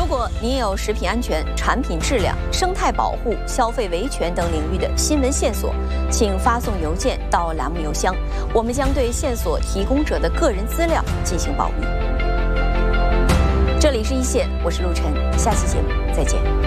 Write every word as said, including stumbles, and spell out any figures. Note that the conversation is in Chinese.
果您有食品安全、产品质量、生态保护、消费维权等领域的新闻线索，请发送邮件到栏目邮箱，我们将对线索提供者的个人资料进行保密。这里是一线，我是陆晨，下期节目再见。